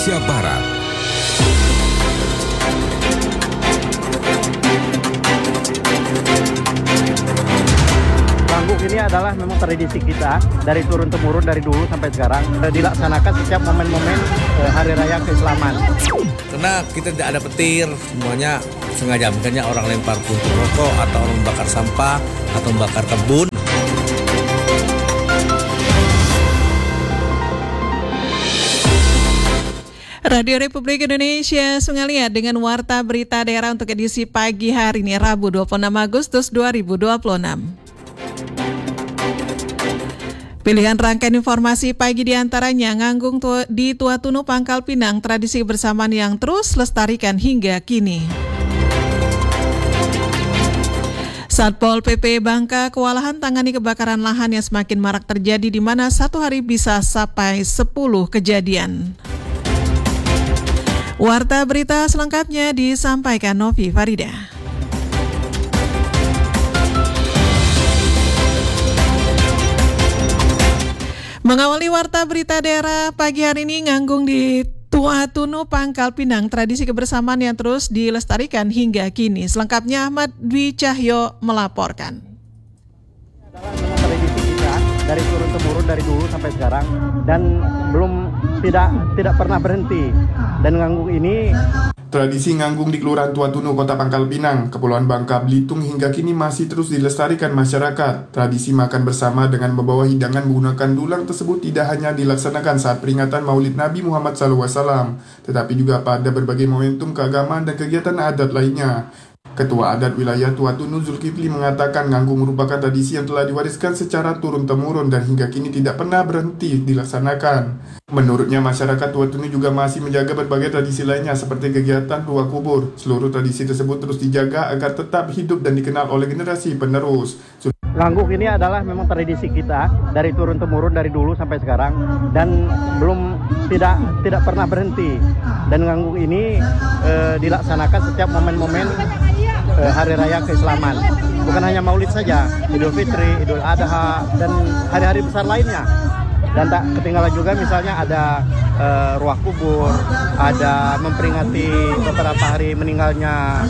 Indonesia Barat. Gangguk ini adalah memang tradisi kita dari turun-temurun dari dulu sampai sekarang, dilaksanakan setiap momen-momen hari raya keislaman. Karena kita tidak ada petir, semuanya sengaja, misalnya orang lempar puntung rokok atau orang membakar sampah atau membakar kebun. Radio Republik Indonesia Sungai dengan warta berita daerah untuk edisi pagi hari ini Rabu 26 Agustus 2026. Pilihan rangkaian informasi pagi diantaranya nganggung di Tuatunu Pangkal Pinang, tradisi kebersamaan yang terus lestarikan hingga kini. Satpol PP Bangka kewalahan tangani kebakaran lahan yang semakin marak terjadi di mana satu hari bisa sampai 10 kejadian. Warta berita selengkapnya disampaikan Novi Farida. Mengawali warta berita daerah pagi hari ini nganggung di Tuatunu Pangkal Pinang, tradisi kebersamaan yang terus dilestarikan hingga kini. Selengkapnya Ahmad Dwi Cahyo melaporkan. Adalah memang tradisi kita dari turun-temurun dari dulu sampai sekarang dan tidak pernah berhenti. Dan nganggung ini tradisi nganggung di Kelurahan Tuatunu, Kota Pangkal Pinang, Kepulauan Bangka Belitung hingga kini masih terus dilestarikan masyarakat. Tradisi makan bersama dengan membawa hidangan menggunakan dulang tersebut tidak hanya dilaksanakan saat peringatan Maulid Nabi Muhammad SAW, tetapi juga pada berbagai momentum keagamaan dan kegiatan adat lainnya. Ketua Adat Wilayah Tuatunu Zulkifli mengatakan nganggung merupakan tradisi yang telah diwariskan secara turun-temurun dan hingga kini tidak pernah berhenti dilaksanakan. Menurutnya masyarakat Tuatunu juga masih menjaga berbagai tradisi lainnya seperti kegiatan ruah kubur. Seluruh tradisi tersebut terus dijaga agar tetap hidup dan dikenal oleh generasi penerus. Gangguk ini adalah memang tradisi kita dari turun-temurun dari dulu sampai sekarang dan tidak pernah berhenti. Dan gangguk ini dilaksanakan setiap momen-momen hari raya keislaman. Bukan hanya Maulid saja, Idul Fitri, Idul Adha, dan hari-hari besar lainnya. Dan tak ketinggalan juga misalnya ada ruah kubur, ada memperingati beberapa hari meninggalnya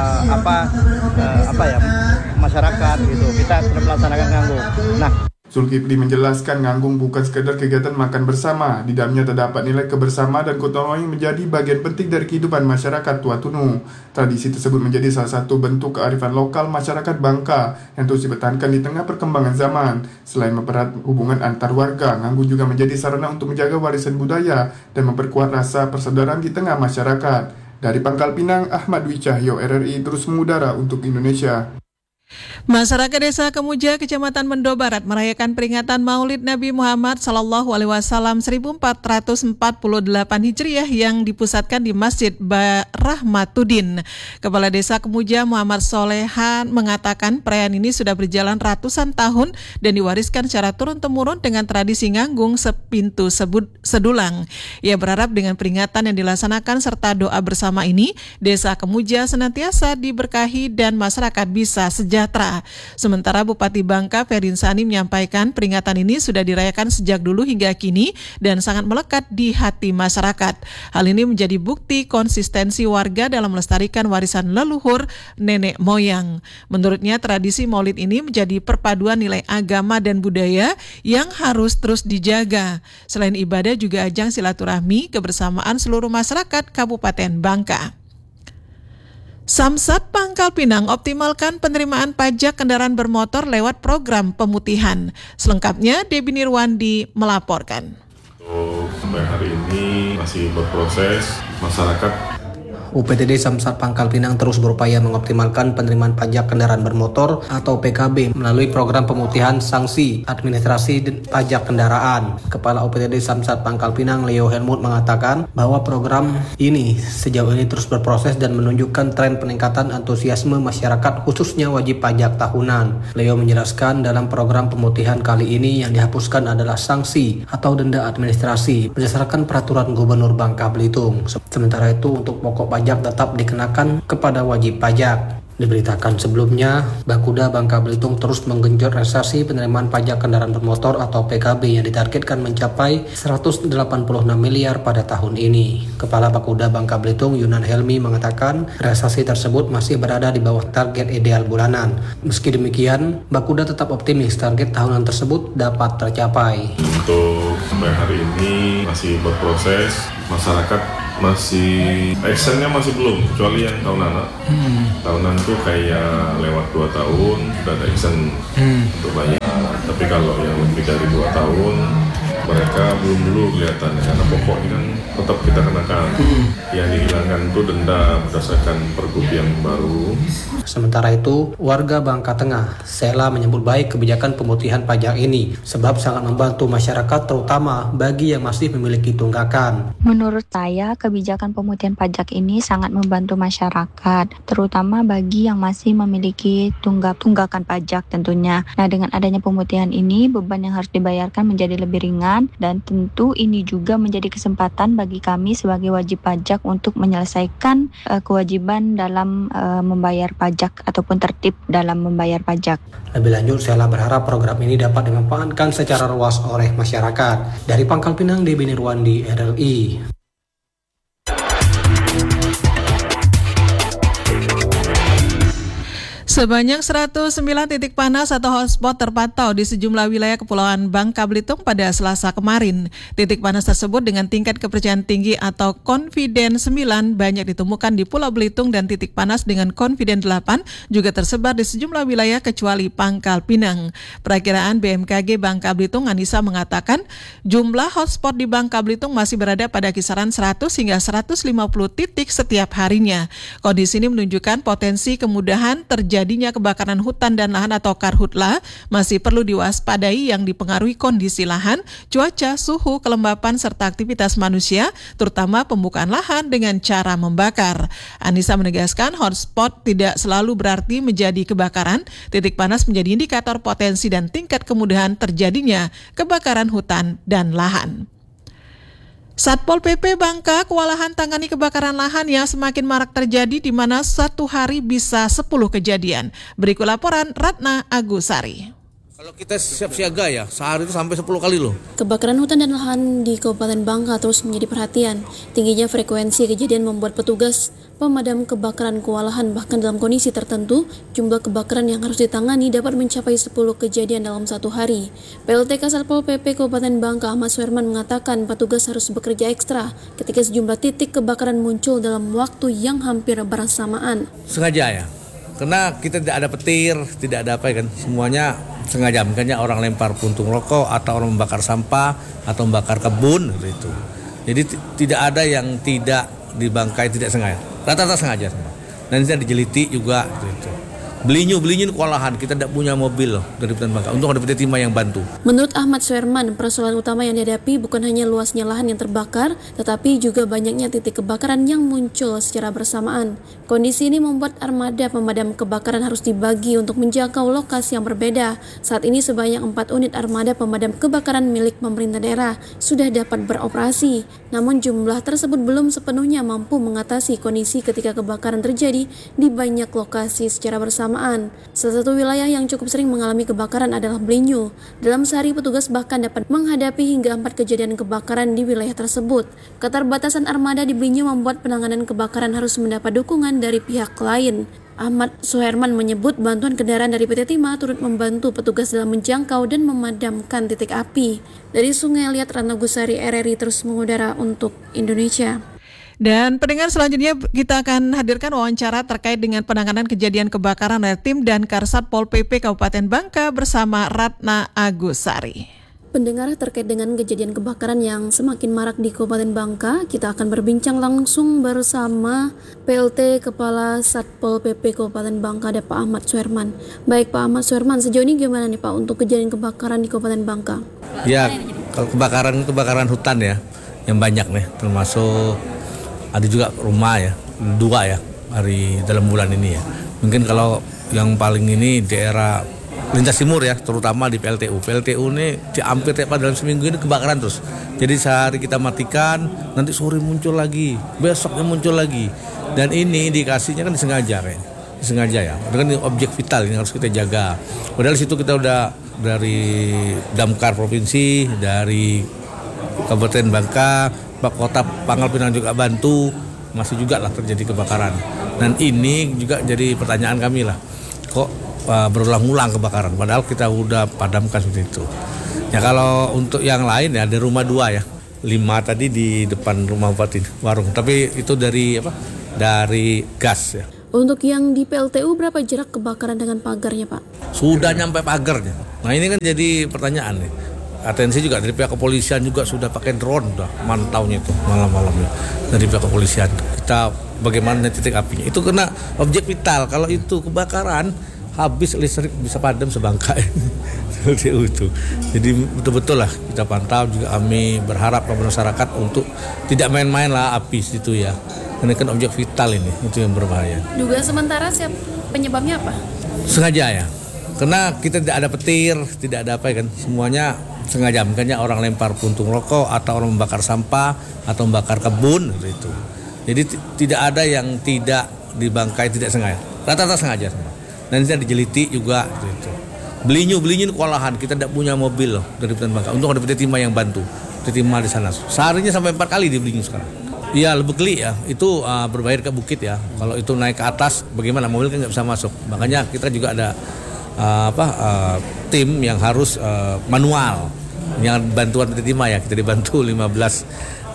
masyarakat gitu. Kita sudah melaksanakan nganggung. Nah, Zulkifli menjelaskan nganggung bukan sekedar kegiatan makan bersama. Di dalamnya terdapat nilai kebersamaan dan gotong royong yang menjadi bagian penting dari kehidupan masyarakat Tuatunu. Tradisi tersebut menjadi salah satu bentuk kearifan lokal masyarakat Bangka yang terus dipertahankan di tengah perkembangan zaman. Selain mempererat hubungan antar warga, nganggung juga menjadi sarana untuk menjaga warisan budaya dan memperkuat rasa persaudaraan di tengah masyarakat. Dari Pangkal Pinang, Ahmad Dwi Cahyo, RRI terus mengudara untuk Indonesia. Masyarakat Desa Kemuja, Kecamatan Mendo Barat merayakan peringatan Maulid Nabi Muhammad SAW 1448 Hijriah yang dipusatkan di Masjid Rahmatuddin. Kepala Desa Kemuja Muhammad Solehan mengatakan perayaan ini sudah berjalan ratusan tahun dan diwariskan secara turun-temurun dengan tradisi nganggung sepintu sedulang. Ia berharap dengan peringatan yang dilaksanakan serta doa bersama ini, Desa Kemuja senantiasa diberkahi dan masyarakat bisa sejahtera. Sementara Bupati Bangka Ferin Sani menyampaikan peringatan ini sudah dirayakan sejak dulu hingga kini dan sangat melekat di hati masyarakat. Hal ini menjadi bukti konsistensi warga dalam melestarikan warisan leluhur nenek moyang. Menurutnya tradisi Maulid ini menjadi perpaduan nilai agama dan budaya yang harus terus dijaga. Selain ibadah juga ajang silaturahmi kebersamaan seluruh masyarakat Kabupaten Bangka. Samsat Pangkal Pinang optimalkan penerimaan pajak kendaraan bermotor lewat program pemutihan. Selengkapnya Debi Nirwandi melaporkan. Sampai hari ini masih berproses, masyarakat UPTD Samsat Pangkal Pinang terus berupaya mengoptimalkan penerimaan pajak kendaraan bermotor atau PKB melalui program pemutihan sanksi administrasi pajak kendaraan. Kepala UPTD Samsat Pangkal Pinang Leo Helmut mengatakan bahwa program ini sejauh ini terus berproses dan menunjukkan tren peningkatan antusiasme masyarakat khususnya wajib pajak tahunan. Leo menjelaskan dalam program pemutihan kali ini yang dihapuskan adalah sanksi atau denda administrasi berdasarkan peraturan Gubernur Bangka Belitung. Sementara itu untuk pokok pajak tetap dikenakan kepada wajib pajak. Diberitakan sebelumnya, Bakuda Bangka Belitung terus menggenjot realisasi penerimaan pajak kendaraan bermotor atau PKB yang ditargetkan mencapai 186 miliar pada tahun ini. Kepala Bakuda Bangka Belitung Yunan Helmi mengatakan realisasi tersebut masih berada di bawah target ideal bulanan. Meski demikian, Bakuda tetap optimis target tahunan tersebut dapat tercapai. Untuk sampai hari ini masih berproses, masyarakat masih actionnya masih belum, kecuali yang tahunan. Tahunan tuh kayak lewat 2 tahun sudah ada action untuk banyak. Tapi kalau yang lebih dari 2 tahun mereka belum dulu kelihatan, karena pokoknya kan tetap kita kenakan. Yang dihilangkan itu denda berdasarkan pergub yang baru. Sementara itu, warga Bangka Tengah, Sela menyambut baik kebijakan pemutihan pajak ini sebab sangat membantu masyarakat terutama bagi yang masih memiliki tunggakan. Menurut saya, kebijakan pemutihan pajak ini sangat membantu masyarakat, terutama bagi yang masih memiliki tunggakan pajak tentunya. Nah, dengan adanya pemutihan ini, beban yang harus dibayarkan menjadi lebih ringan dan tentu ini juga menjadi kesempatan bagi kami sebagai wajib pajak untuk menyelesaikan kewajiban dalam membayar pajak ataupun tertib dalam membayar pajak. Lebih lanjut, Sela berharap program ini dapat dimanfaatkan secara luas oleh masyarakat. Dari Pangkal Pinang, Debi Nirwandi, RRI. Sebanyak 109 titik panas atau hotspot terpantau di sejumlah wilayah Kepulauan Bangka Belitung pada Selasa kemarin. Titik panas tersebut dengan tingkat kepercayaan tinggi atau confidence 9 banyak ditemukan di Pulau Belitung dan titik panas dengan confidence 8 juga tersebar di sejumlah wilayah kecuali Pangkal Pinang. Perakiraan BMKG Bangka Belitung Anissa mengatakan jumlah hotspot di Bangka Belitung masih berada pada kisaran 100 hingga 150 titik setiap harinya. Kondisi ini menunjukkan potensi kemudahan terjadinya kebakaran hutan dan lahan atau karhutla masih perlu diwaspadai yang dipengaruhi kondisi lahan, cuaca, suhu, kelembapan, serta aktivitas manusia, terutama pembukaan lahan dengan cara membakar. Anissa menegaskan hotspot tidak selalu berarti menjadi kebakaran, titik panas menjadi indikator potensi dan tingkat kemudahan terjadinya kebakaran hutan dan lahan. Satpol PP Bangka kewalahan tangani kebakaran lahan yang semakin marak terjadi di mana satu hari bisa 10 kejadian. Berikut laporan Ratna Agusari. Kalau kita siap siaga ya, sehari itu sampai 10 kali loh. Kebakaran hutan dan lahan di Kabupaten Bangka terus menjadi perhatian. Tingginya frekuensi kejadian membuat petugas pemadam kebakaran kewalahan, bahkan dalam kondisi tertentu, jumlah kebakaran yang harus ditangani dapat mencapai 10 kejadian dalam satu hari. PLT Satpol PP Kabupaten Bangka Ahmad Suherman mengatakan petugas harus bekerja ekstra ketika sejumlah titik kebakaran muncul dalam waktu yang hampir bersamaan. Sengaja ya, karena kita tidak ada petir, tidak ada apa kan, semuanya sengaja. Makanya orang lempar puntung rokok atau orang membakar sampah atau membakar kebun gitu. Jadi tidak ada yang tidak dibangkai tidak sengaja. Rata-rata sengaja semua. Dan kita dijeliti juga gitu. Belinyu kewalahan, kita tidak punya mobil loh dari Kabupaten Bangka. Untung ada PT Timah yang bantu. Menurut Ahmad Suherman, persoalan utama yang dihadapi bukan hanya luasnya lahan yang terbakar, tetapi juga banyaknya titik kebakaran yang muncul secara bersamaan. Kondisi ini membuat armada pemadam kebakaran harus dibagi untuk menjangkau lokasi yang berbeda. Saat ini sebanyak 4 unit armada pemadam kebakaran milik pemerintah daerah sudah dapat beroperasi. Namun jumlah tersebut belum sepenuhnya mampu mengatasi kondisi ketika kebakaran terjadi di banyak lokasi secara bersamaan. Salah satu wilayah yang cukup sering mengalami kebakaran adalah Belinyu. Dalam sehari petugas bahkan dapat menghadapi hingga 4 kejadian kebakaran di wilayah tersebut. Keterbatasan armada di Belinyu membuat penanganan kebakaran harus mendapat dukungan dari pihak lain. Ahmad Suherman menyebut bantuan kendaraan dari PT Timah turut membantu petugas dalam menjangkau dan memadamkan titik api. Dari Sungai Liat, Ratna Agusari, RRI terus mengudara untuk Indonesia. Dan pendengar selanjutnya kita akan hadirkan wawancara terkait dengan penanganan kejadian kebakaran oleh tim dan Karsatpol PP Kabupaten Bangka bersama Ratna Agusari. Pendengar, terkait dengan kejadian kebakaran yang semakin marak di Kabupaten Bangka, kita akan berbincang langsung bersama PLT Kepala Satpol PP Kabupaten Bangka, ada Pak Ahmad Suherman. Baik Pak Ahmad Suherman, sejauh ini gimana nih Pak untuk kejadian kebakaran di Kabupaten Bangka? Ya, kalau kebakaran hutan ya, yang banyak nih, termasuk ada juga rumah ya, 2 ya, hari dalam bulan ini ya. Mungkin kalau yang paling ini daerah lintas timur ya, terutama di PLTU. PLTU ini hampir tiap dalam seminggu ini kebakaran terus. Jadi sehari kita matikan, nanti sore muncul lagi, besoknya muncul lagi. Dan ini indikasinya kan disengaja ya. sengaja ya. Dengan objek vital yang harus kita jaga. Padahal situ kita udah dari Damkar Provinsi, dari Kabupaten Bangka, Pak Kota Pangkal Pinang juga bantu, masih juga lah terjadi kebakaran. Dan ini juga jadi pertanyaan kami lah, kok berulang-ulang kebakaran, padahal kita udah padamkan seperti itu. Ya kalau untuk yang lain ya ada rumah 2 ya, 5 tadi di depan rumah Bupati warung, tapi itu dari dari gas ya. Untuk yang di PLTU berapa jarak kebakaran dengan pagarnya, Pak? Sudah nyampe pagarnya. Nah ini kan jadi pertanyaan nih. Atensi juga dari pihak kepolisian juga sudah pakai drone, udah mantaunya itu malam-malamnya dari pihak kepolisian. Kita bagaimana titik apinya. Itu kena objek vital. Kalau itu kebakaran habis listrik bisa padam sebangkai. Seperti itu. Jadi betul-betul lah kita pantau juga, kami berharap kepada masyarakat untuk tidak main-main lah api situ ya. Ini kan objek vital ini, itu yang berbahaya. Dugaan sementara penyebabnya apa? Sengaja ya. Karena kita tidak ada petir, tidak ada apa ya kan. Semuanya sengaja, makanya orang lempar puntung rokok atau orang membakar sampah atau membakar kebun gitu. Jadi tidak ada yang tidak dibangkai tidak sengaja. Rata-rata sengaja semua. Dan kita dijeliti juga gitu. Belinyu kewalahan, kita tidak punya mobil loh dari Hutan Bangka. Untung ada PT Timah yang bantu. PT Timah di sana. Seharinya sampai 4 kali di Belinyu sekarang. Iya, lebih geli ya. Itu berbahaya ke bukit ya. Kalau itu naik ke atas, bagaimana mobil kan nggak bisa masuk. Makanya kita juga ada tim yang harus manual. Yang bantuan PT Timah ya. Kita dibantu 15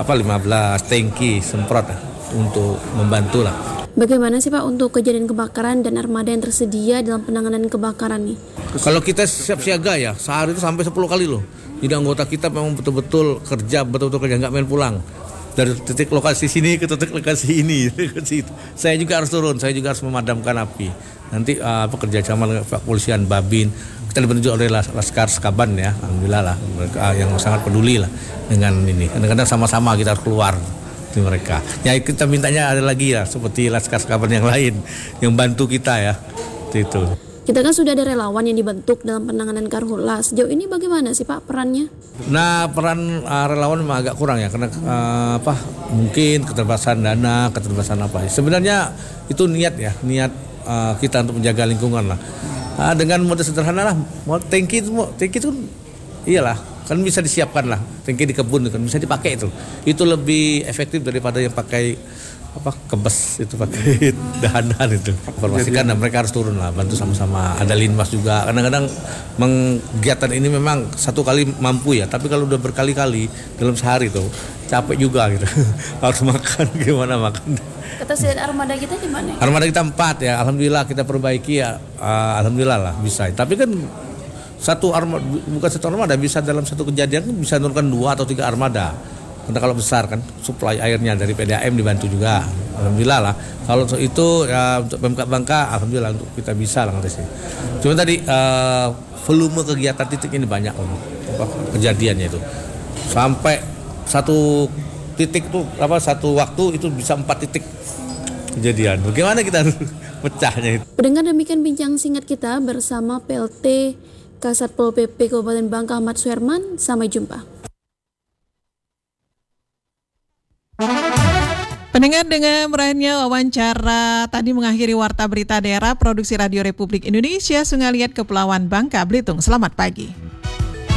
tangki semprot untuk membantu lah. Bagaimana sih Pak untuk kejadian kebakaran dan armada yang tersedia dalam penanganan kebakaran nih? Kalau kita siap siaga ya, sehari itu sampai 10 kali loh. Jadi anggota kita memang betul-betul kerja, nggak main pulang. Dari titik lokasi sini ke titik lokasi ini. Saya juga harus turun, saya juga harus memadamkan api. Nanti kerja sama dengan kepolisian Babin, kita dibantu juga oleh Laskar Skaban ya, alhamdulillah lah, mereka yang sangat peduli lah dengan ini. Kadang-kadang sama-sama kita harus keluar di mereka. Ya kita mintanya ada lagi ya, seperti Laskar Skaban yang lain yang bantu kita ya, itu. Kita kan sudah ada relawan yang dibentuk dalam penanganan karhutla. Sejauh ini bagaimana sih Pak perannya? Nah peran relawan memang agak kurang ya, karena mungkin keterbatasan dana, keterbatasan apa. Sebenarnya itu niat kita untuk menjaga lingkungan lah. Dengan model sederhana lah, tangki itu iyalah kan bisa disiapkan lah, tangki di kebun kan bisa dipakai itu lebih efektif daripada yang pakai kebes itu, pakai dahan-dahan itu. Informasikan dan mereka harus turun lah, bantu sama-sama. Ada linmas juga. Kadang-kadang kegiatan ini memang satu kali mampu ya, tapi kalau udah berkali-kali dalam sehari tuh capek juga gitu. Harus makan, gimana makan. Ketersediaan armada kita di mana? Armada kita 4 ya, alhamdulillah kita perbaiki ya, alhamdulillah lah bisa. Tapi kan bukan satu armada, bisa dalam satu kejadian bisa menurunkan 2 atau 3 armada. Karena kalau besar kan suplai airnya dari PDAM dibantu juga, alhamdulillah lah. Kalau itu ya, untuk Pemkab Bangka, alhamdulillah untuk kita bisa lah ngatasi. Cuma tadi volume kegiatan titik ini banyak kejadiannya itu. Sampai satu titik tuh satu waktu itu bisa 4 titik kejadian. Bagaimana kita harus pecahnya itu? Pendengar, demikian bincang singkat kita bersama PLT Kasat Pol PP Kabupaten Bangka Ahmad Suherman. Sampai jumpa. Pendengar, dengan berakhirnya wawancara tadi mengakhiri Warta Berita Daerah Produksi Radio Republik Indonesia Sungai Liat Kepulauan Bangka Belitung. Selamat pagi.